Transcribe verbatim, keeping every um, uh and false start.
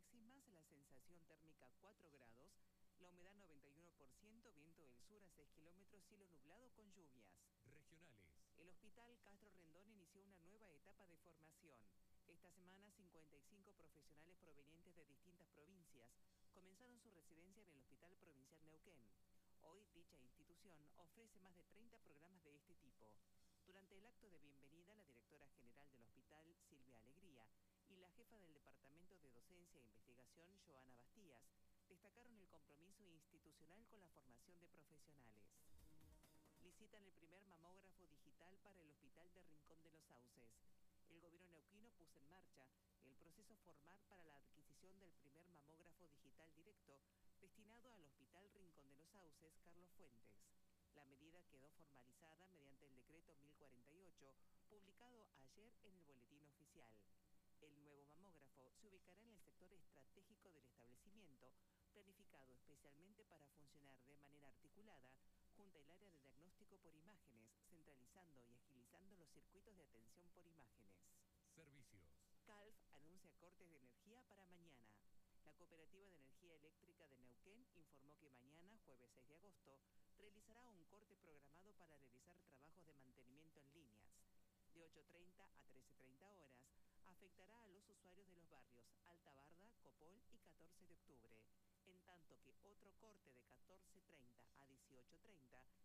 máximas, la sensación térmica cuatro grados, la humedad noventa y uno por ciento, viento del sur a seis kilómetros, cielo nublado con lluvias. Regionales. El Hospital Castro Rendón inició una nueva etapa de formación. Esta semana, cincuenta y cinco profesionales provenientes de distintas provincias comenzaron su residencia en el Hospital Provincial Neuquén. Hoy, dicha institución ofrece más de treinta programas de este tipo. Durante el acto de bienvenida, la directora general del hospital, Silvia Alegría, y la jefa del Departamento de Docencia e Investigación, Joana Bastías, destacaron el compromiso institucional con la formación de profesionales. Licitan el primer mamógrafo digital para el Hospital de Rincón de los Sauces. El gobierno neuquino puso en marcha el proceso formal para la adquisición del primer mamógrafo digital directo destinado al Hospital Rincón de los Sauces, Carlos Fuentes. La medida quedó formalizada mediante el decreto mil cuarenta y ocho, publicado ayer en el Boletín Oficial. El nuevo mamógrafo se ubicará en el sector estratégico del establecimiento, planificado especialmente para funcionar de manera articulada junto al área de diagnóstico por imágenes, centralizando y agilizando los circuitos de atención por imágenes. Servicios. Calf anuncia cortes de energía para mañana. La Cooperativa de Energía Eléctrica de Neuquén informó que mañana, jueves seis de agosto, realizará un corte programado para realizar trabajos de mantenimiento en líneas. De ocho treinta a trece treinta horas, afectará a los usuarios de los barrios Alta Barda, Copol y catorce de octubre, en tanto que otro corte de catorce treinta a dieciocho treinta